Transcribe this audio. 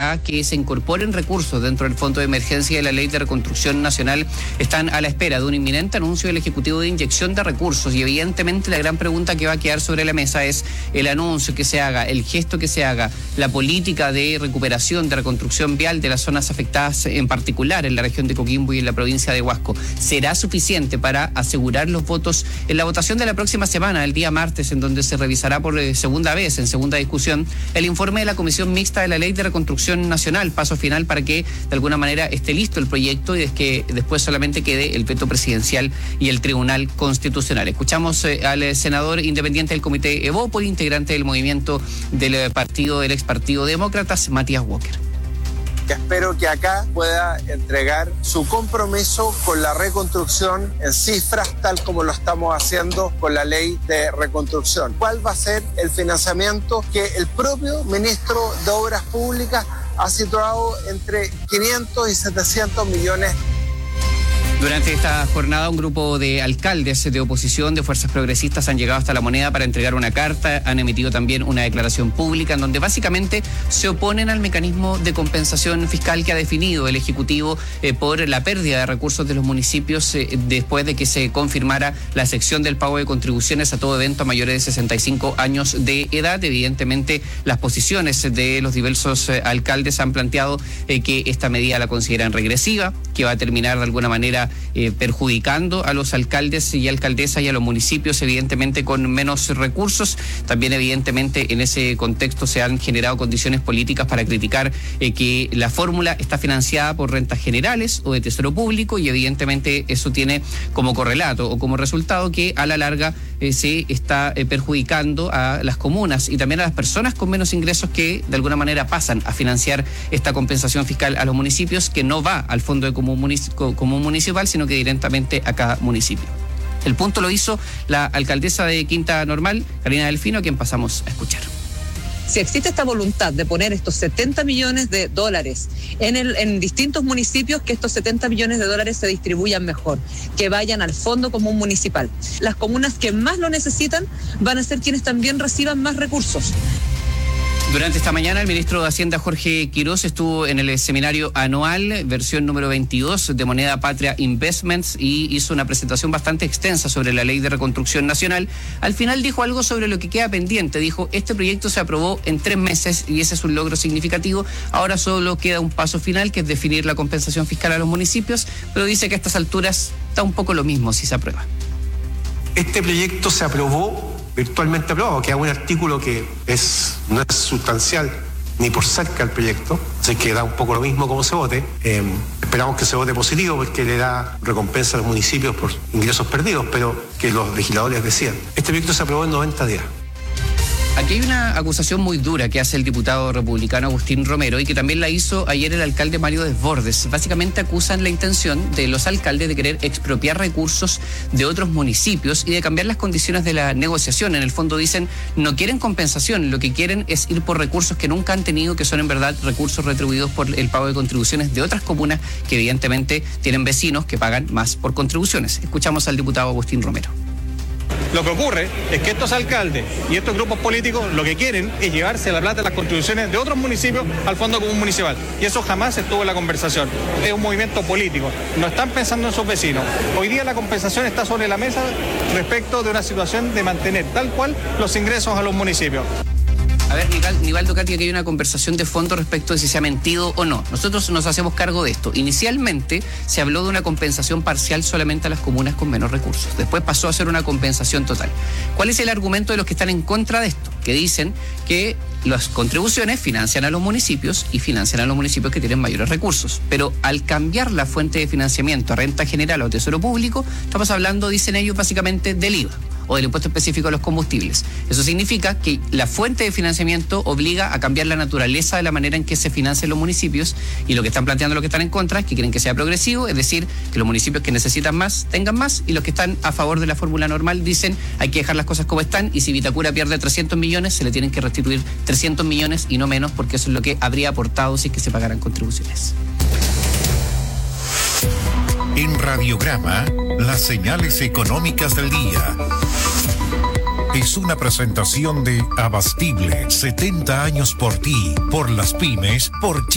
a que se incorporen recursos dentro del Fondo de Emergencia de la Ley de Reconstrucción Nacional están a la espera de un inminente anuncio del Ejecutivo de inyección de recursos, y evidentemente la gran pregunta que va a quedar sobre la mesa es el anuncio que se haga, el gesto que se haga, la política de recuperación, de reconstrucción vial de las zonas afectadas, en particular en la región de Coquimbo y en la provincia de Huasco. ¿Será suficiente para asegurar los votos en la votación de la próxima semana, el día martes, en donde se revisará por segunda vez, en segunda discusión, el informe de la Comisión Mixta de la Ley de Reconstrucción Nacional, paso final para que de alguna manera esté listo el proyecto y es que después solamente quede el veto presidencial y el Tribunal Constitucional? Escuchamos al senador independiente del Comité Evópoli, integrante del movimiento del ex Partido Demócratas, Matías Walker. Espero que acá pueda entregar su compromiso con la reconstrucción en cifras, tal como lo estamos haciendo con la ley de reconstrucción. ¿Cuál va a ser el financiamiento que el propio ministro de Obras Públicas ha situado entre 500 y 700 millones? Durante esta jornada, un grupo de alcaldes de oposición de fuerzas progresistas han llegado hasta La Moneda para entregar una carta, han emitido también una declaración pública en donde básicamente se oponen al mecanismo de compensación fiscal que ha definido el Ejecutivo por la pérdida de recursos de los municipios después de que se confirmara la exención del pago de contribuciones a todo evento a mayores de 65 años de edad. Evidentemente, las posiciones de los diversos alcaldes han planteado que esta medida la consideran regresiva, que va a terminar de alguna manera perjudicando a los alcaldes y alcaldesas y a los municipios, evidentemente con menos recursos. También evidentemente en ese contexto se han generado condiciones políticas para criticar que la fórmula está financiada por rentas generales o de tesoro público, y evidentemente eso tiene como correlato o como resultado que a la larga se está perjudicando a las comunas y también a las personas con menos ingresos que de alguna manera pasan a financiar esta compensación fiscal a los municipios, que no va al fondo de común municipal, sino que directamente a cada municipio. El punto lo hizo la alcaldesa de Quinta Normal, Karina Delfino, a quien pasamos a escuchar. Si existe esta voluntad de poner estos 70 millones de dólares en distintos municipios, que estos 70 millones de dólares se distribuyan mejor, que vayan al fondo común municipal. Las comunas que más lo necesitan van a ser quienes también reciban más recursos. Durante esta mañana, el ministro de Hacienda, Jorge Quirós, estuvo en el seminario anual, versión número 22 de Moneda Patria Investments, y hizo una presentación bastante extensa sobre la Ley de Reconstrucción Nacional. Al final dijo algo sobre lo que queda pendiente. Dijo, este proyecto se aprobó en 3 meses y ese es un logro significativo. Ahora solo queda un paso final, que es definir la compensación fiscal a los municipios, pero dice que a estas alturas está un poco lo mismo si se aprueba. Este proyecto se aprobó, virtualmente aprobado, queda un artículo que no es sustancial ni por cerca el proyecto, así que da un poco lo mismo como se vote. Esperamos que se vote positivo porque le da recompensa a los municipios por ingresos perdidos, pero que los legisladores decían. Este proyecto se aprobó en 90 días. Aquí hay una acusación muy dura que hace el diputado republicano Agustín Romero y que también la hizo ayer el alcalde Mario Desbordes. Básicamente acusan la intención de los alcaldes de querer expropiar recursos de otros municipios y de cambiar las condiciones de la negociación. En el fondo dicen, no quieren compensación, lo que quieren es ir por recursos que nunca han tenido, que son en verdad recursos retribuidos por el pago de contribuciones de otras comunas que evidentemente tienen vecinos que pagan más por contribuciones. Escuchamos al diputado Agustín Romero. Lo que ocurre es que estos alcaldes y estos grupos políticos lo que quieren es llevarse la plata de las contribuciones de otros municipios al Fondo Común Municipal. Y eso jamás estuvo en la conversación. Es un movimiento político. No están pensando en sus vecinos. Hoy día la compensación está sobre la mesa respecto de una situación de mantener tal cual los ingresos a los municipios. A ver, Nivaldo, Katia, que hay una conversación de fondo respecto de si se ha mentido o no. Nosotros nos hacemos cargo de esto. Inicialmente se habló de una compensación parcial solamente a las comunas con menos recursos. Después pasó a ser una compensación total. ¿Cuál es el argumento de los que están en contra de esto? Que dicen que las contribuciones financian a los municipios y financian a los municipios que tienen mayores recursos. Pero al cambiar la fuente de financiamiento a renta general o tesoro público, estamos hablando, dicen ellos, básicamente del IVA o del impuesto específico a los combustibles. Eso significa que la fuente de financiamiento obliga a cambiar la naturaleza de la manera en que se financian los municipios, y lo que están planteando los que están en contra es que quieren que sea progresivo, es decir, que los municipios que necesitan más tengan más, y los que están a favor de la fórmula normal dicen hay que dejar las cosas como están, y si Vitacura pierde 300 millones se le tienen que restituir 300 millones y no menos, porque eso es lo que habría aportado si es que se pagaran contribuciones. En Radiograma, las señales económicas del día. Es una presentación de Abastible, 70 años por ti, por las pymes, por Chile.